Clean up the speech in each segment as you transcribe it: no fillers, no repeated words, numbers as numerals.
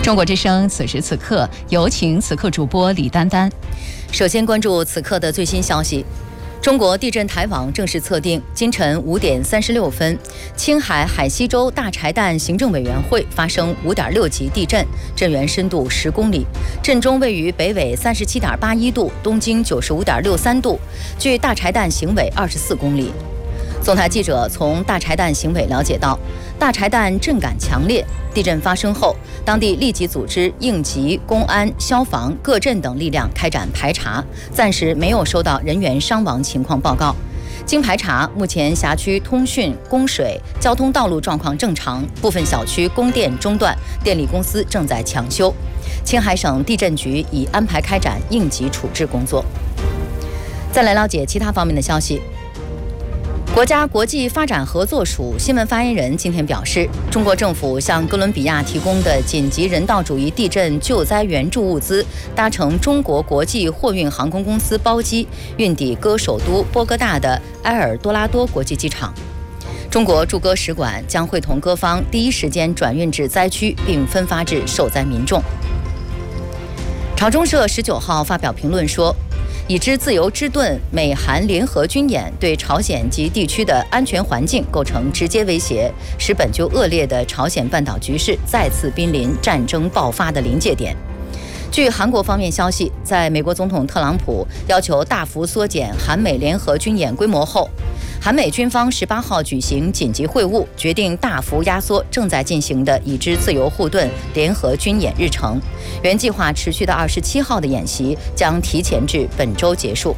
中国之声此时此刻，有请此刻主播李丹丹。 首先关注此刻的最新消息。中国地震台网正式测定，今晨5点36分，青海海西州大柴旦行政委员会发生5.6级地震，震源深度10公里，震中位于北纬37.81度，东经95.63度，距大柴旦行委24公里。总台记者从大柴旦行委了解到，大柴旦震感强烈，地震发生后，当地立即组织应急、公安、消防、各镇等力量开展排查，暂时没有收到人员伤亡情况报告。经排查，目前辖区通讯、供水、交通道路状况正常，部分小区供电中断，电力公司正在抢修。青海省地震局已安排开展应急处置工作。再来了解其他方面的消息。国家国际发展合作署新闻发言人今天表示，中国政府向哥伦比亚提供的紧急人道主义地震救灾援助物资，搭乘中国国际货运航空公司包机运抵哥首都波哥大的埃尔多拉多国际机场。中国驻哥使馆将会同各方第一时间转运至灾区，并分发至受灾民众。朝中社19号发表评论说，已知自由之盾美韩联合军演对朝鲜及地区的安全环境构成直接威胁，使本就恶劣的朝鲜半岛局势再次濒临战争爆发的临界点。据韩国方面消息，在美国总统特朗普要求大幅缩减韩美联合军演规模后，韩美军方18号举行紧急会晤，决定大幅压缩正在进行的已知自由护盾联合军演日程。原计划持续到27号的演习将提前至本周结束。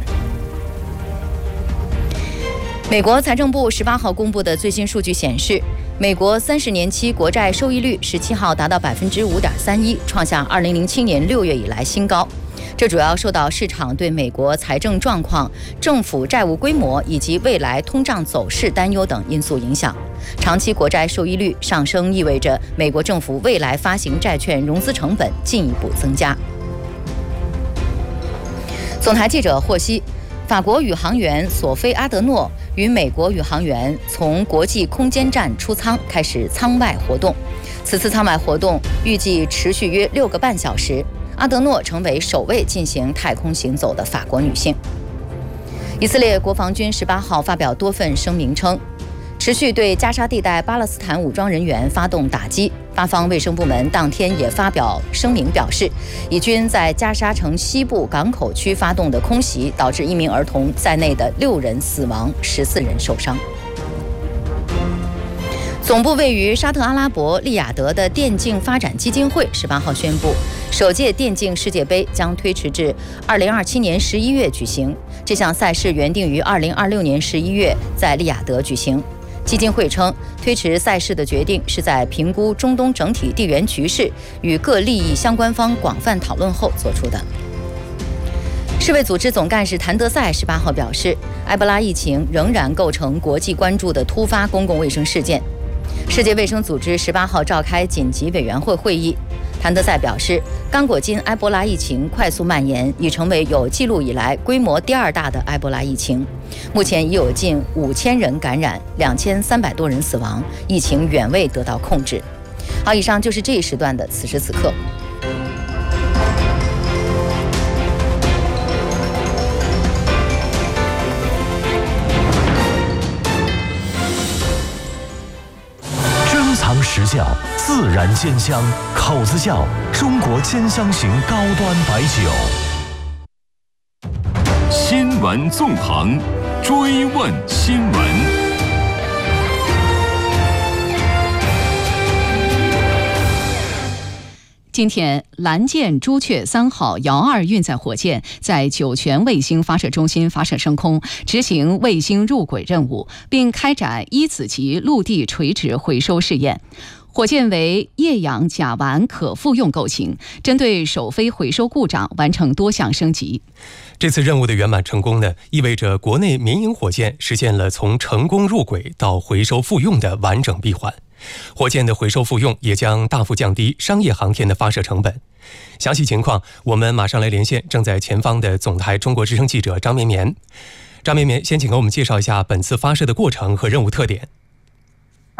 美国财政部18号公布的最新数据显示，美国30年期国债收益率17号达到5.31%，创下2007年6月以来新高。这主要受到市场对美国财政状况、政府债务规模以及未来通胀走势担忧等因素影响。长期国债收益率上升意味着美国政府未来发行债券融资成本进一步增加。总台记者获悉，法国宇航员索菲阿德诺与美国宇航员从国际空间站出舱，开始舱外活动。此次舱外活动预计持续约6个半小时。阿德诺成为首位进行太空行走的法国女性。以色列国防军18号发表多份声明称，持续对加沙地带巴勒斯坦武装人员发动打击。巴方卫生部门当天也发表声明表示，以军在加沙城西部港口区发动的空袭，导致1名儿童在内的6人死亡，14人受伤。总部位于沙特阿拉伯利雅得的电竞发展基金会18号宣布，首届电竞世界杯将推迟至2027年11月举行。这项赛事原定于2026年11月在利雅得举行。基金会称，推迟赛事的决定是在评估中东整体地缘局势与各利益相关方广泛讨论后做出的。世卫组织总干事谭德赛18号表示，埃博拉疫情仍然构成国际关注的突发公共卫生事件。世界卫生组织18号召开紧急委员会会议，谭德赛表示，刚果金埃博拉疫情快速蔓延，已成为有记录以来规模第2大的埃博拉疫情。目前已有近5000人感染，2300多人死亡，疫情远未得到控制。好，以上就是这一时段的此时此刻。 实窖自然煎香，口子窖中国煎香型高端白酒。 新闻纵横，追问新闻。 今天，蓝箭朱雀3号遥2运载火箭在酒泉卫星发射中心发射升空，执行卫星入轨任务，并开展1子级陆地垂直回收试验。火箭为液氧甲烷可复用构型，针对首飞回收故障完成多项升级。 这次任务的圆满成功呢，意味着国内民营火箭实现了从成功入轨到回收复用的完整闭环。火箭的回收复用也将大幅降低商业航天的发射成本。详细情况，我们马上来连线正在前方的总台中国之声记者张绵绵。张绵绵，先请给我们介绍一下本次发射的过程和任务特点。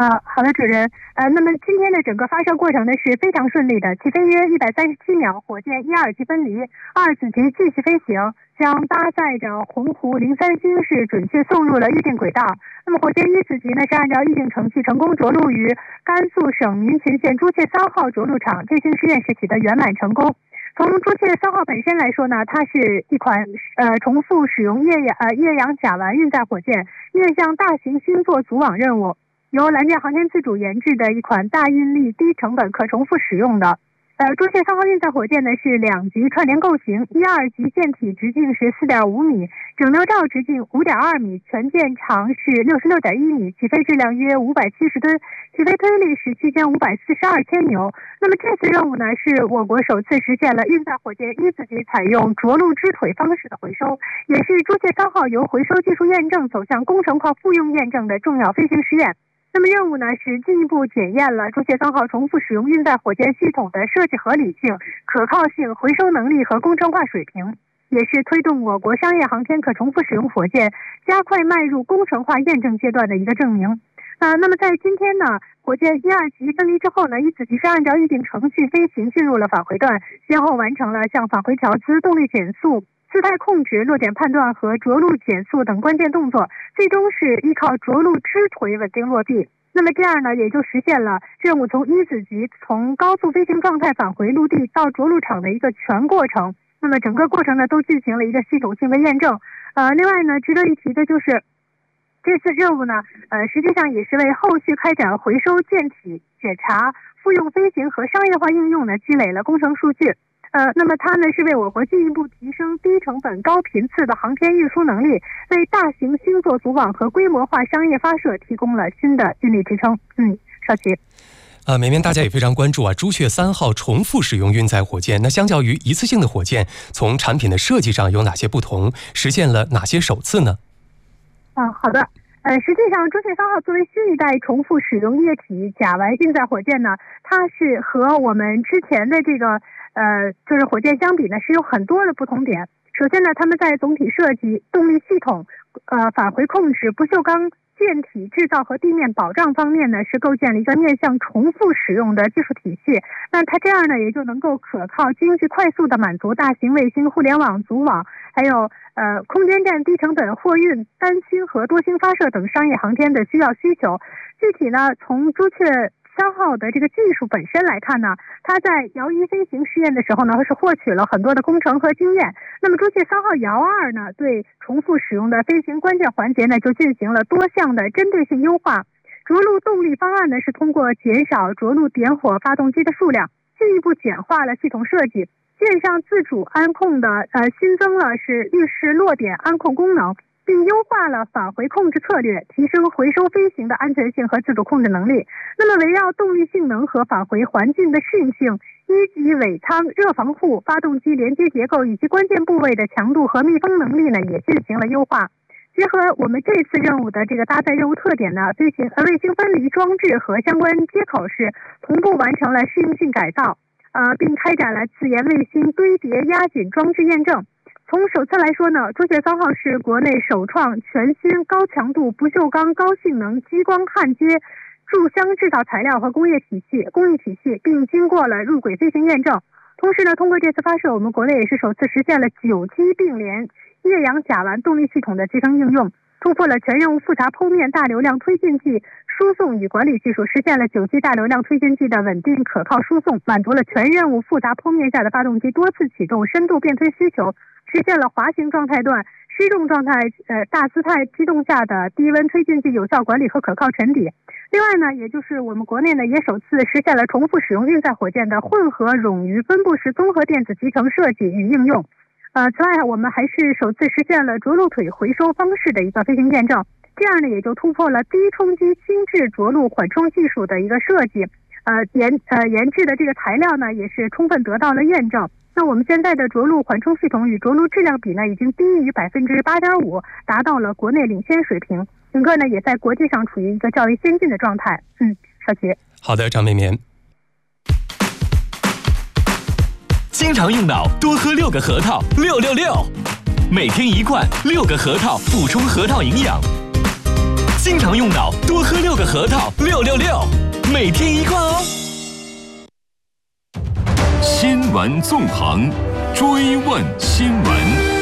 好的，主任。那么今天的整个发射过程呢是非常顺利的，起飞约137秒，火箭1、2级分离，2子级继续飞行，将搭载着鸿鹄03星是准确送入了预定轨道。那么火箭1子级呢是按照预定程序成功着陆于甘肃省民群县朱雀3号着陆场，这型实验是取得圆满成功。从朱雀3号本身来说呢，它是一款重复使用液氧甲烷运载火箭，面向大型星座组网任务，由蓝箭航天自主研制的一款大运力、低成本、可重复使用的。朱雀3号运载火箭呢是2级串联构型，1、2级舰体直径是4.5米，整流罩直径5.2米，全舰长是66.1米，起飞质量约570吨，起飞推力是区间542千牛。那么这次任务呢是我国首次实现了运载火箭1子级采用着陆支腿方式的回收，也是朱雀3号由回收技术验证走向工程化复用验证的重要飞行试验。那么任务呢是进一步检验了朱雀3号重复使用运载火箭系统的设计合理性、可靠性、回收能力和工程化水平，也是推动我国商业航天可重复使用火箭加快迈入工程化验证阶段的一个证明。那么在今天呢，火箭1、2级分离之后呢，1子级是按照预定程序飞行进入了返回段，先后完成了像返回调姿、动力减速、姿态控制、落点判断和着陆减速等关键动作，最终是依靠着陆支腿稳定落地。那么这样呢，也就实现了任务从1子级从高速飞行状态返回陆地到着陆场的一个全过程。那么整个过程呢，都进行了一个系统性的验证。另外呢，值得一提的就是这次任务呢，实际上也是为后续开展回收舰体检查、复用飞行和商业化应用呢积累了工程数据。那么它呢是为我国进一步提升低成本高频次的航天运输能力，为大型星座组网和规模化商业发射提供了新的军力支撑。邵琦。 绵绵，大家也非常关注朱雀3号重复使用运载火箭，那相较于一次性的火箭，从产品的设计上有哪些不同？实现了哪些首次呢？ 好的。实际上朱雀3号作为新一代重复使用液体甲烷运载火箭呢，它是和我们之前的这个就是火箭相比呢，是有很多的不同点。首先呢，他们在总体设计、动力系统、返回控制、不锈钢舰体制造和地面保障方面呢，是构建了一个面向重复使用的技术体系。那它这样呢，也就能够可靠、经济、快速的满足大型卫星互联网组网，还有空间站低成本货运、单星和多星发射等商业航天的需求。具体呢，从朱雀3号的这个技术本身来看呢，它在遥一飞行试验的时候呢，是获取了很多的工程和经验。那么朱雀3号遥2呢，对重复使用的飞行关键环节呢，就进行了多项的针对性优化。着陆动力方案呢，是通过减少着陆点火发动机的数量，进一步简化了系统设计。舰上自主安控的新增了是预示落点安控功能，并优化了返回控制策略，提升回收飞行的安全性和自主控制能力。那么围绕动力性能和返回环境的适应性，1级尾舱、热防护、发动机连接结构以及关键部位的强度和密封能力呢，也进行了优化。结合我们这次任务的这个搭载任务特点呢，卫星分离装置和相关接口是同步完成了适应性改造，并开展了自研卫星堆叠压紧装置验证。从首次来说呢，朱雀3号是国内首创全新高强度不锈钢高性能激光焊接注箱制造材料和工艺体系，并经过了入轨飞行验证。同时呢，通过这次发射，我们国内也是首次实现了9机并联液氧甲烷动力系统的集成应用，突破了全任务复杂剖面大流量推进剂输送与管理技术，实现了9机大流量推进剂的稳定可靠输送，满足了全任务复杂剖面下的发动机多次启动、深度变推需求，实现了滑行状态段、失重状态、大姿态机动下的低温推进剂有效管理和可靠沉底。另外呢，也就是我们国内呢，也首次实现了重复使用运载火箭的混合冗余分布式综合电子集成设计与应用。此外，我们还是首次实现了着陆腿回收方式的一个飞行验证，这样呢，也就突破了低冲击轻质着陆缓冲技术的一个设计。研制的这个材料呢，也是充分得到了验证。那我们现在的着陆缓冲系统与着陆质量比呢，已经低于8.5%，达到了国内领先水平。整个呢，也在国际上处于一个较为先进的状态。邵琦。 好的，张绵绵。 经常用脑，多喝6个核桃，666，每天1罐，6个核桃补充核桃营养。 经常用脑，多喝6个核桃，666，每天1罐哦。 新闻纵横，追问新闻。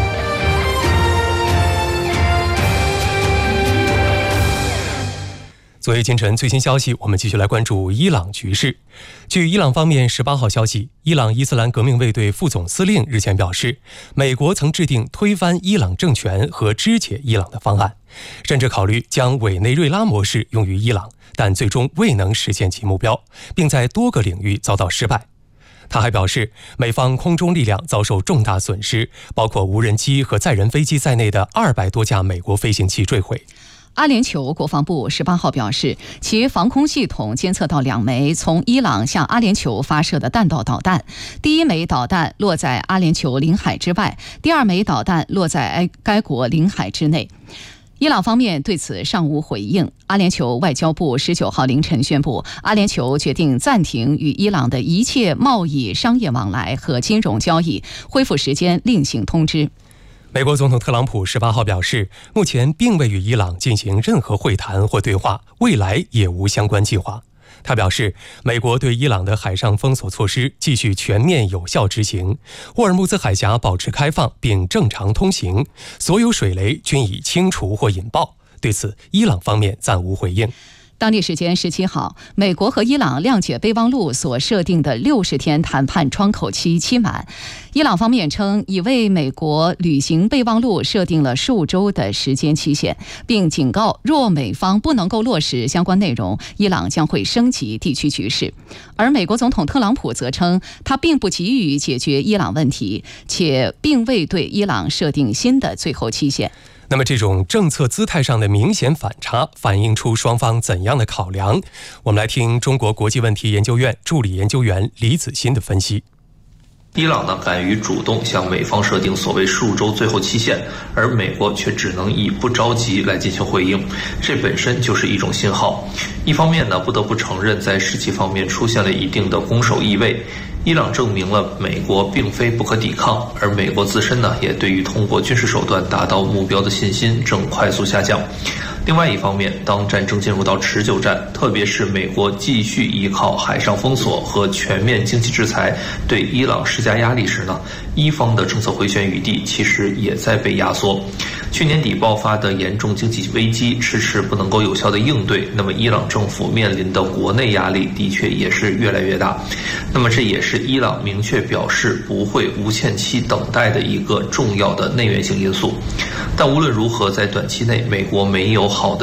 作为今晨最新消息，我们继续来关注伊朗局势。据伊朗方面18号消息，伊朗伊斯兰革命卫队副总司令日前表示，美国曾制定推翻伊朗政权和肢解伊朗的方案，甚至考虑将委内瑞拉模式用于伊朗，但最终未能实现其目标，并在多个领域遭到失败。他还表示，美方空中力量遭受重大损失，包括无人机和载人飞机在内的200多架美国飞行器坠毁。 阿联酋国防部18号表示，其防空系统监测到2枚从伊朗向阿联酋发射的弹道导弹，第1枚导弹落在阿联酋领海之外，第2枚导弹落在该国领海之内。伊朗方面对此尚无回应。阿联酋外交部19号凌晨宣布，阿联酋决定暂停与伊朗的一切贸易、商业往来和金融交易，恢复时间另行通知。 美国总统特朗普18号表示，目前并未与伊朗进行任何会谈或对话，未来也无相关计划。他表示，美国对伊朗的海上封锁措施继续全面有效执行，霍尔木兹海峡保持开放并正常通行，所有水雷均已清除或引爆。对此，伊朗方面暂无回应。 当地时间17号，美国和伊朗谅解备忘录所设定的60天谈判窗口期期满。伊朗方面称，已为美国履行备忘录设定了数周的时间期限，并警告，若美方不能够落实相关内容，伊朗将会升级地区局势。而美国总统特朗普则称，他并不急于解决伊朗问题，且并未对伊朗设定新的最后期限。 那么这种政策姿态上的明显反差，反映出双方怎样的考量？我们来听中国国际问题研究院助理研究员李子欣的分析。 伊朗呢敢于主动向美方设定所谓数周最后期限，而美国却只能以不着急来进行回应，这本身就是一种信号。一方面呢，不得不承认在士气方面出现了一定的攻守意味，伊朗证明了美国并非不可抵抗，而美国自身呢也对于通过军事手段达到目标的信心正快速下降。另外一方面，当战争进入到持久战，特别是美国继续依靠海上封锁和全面经济制裁对伊朗施加压力时呢，伊方的政策回旋余地其实也在被压缩。去年底爆发的严重经济危机迟迟不能够有效的应对，那么伊朗政府面临的国内压力的确也是越来越大。那么这也是伊朗明确表示不会无限期等待的一个重要的内源性因素。但无论如何，在短期内，美国没有好的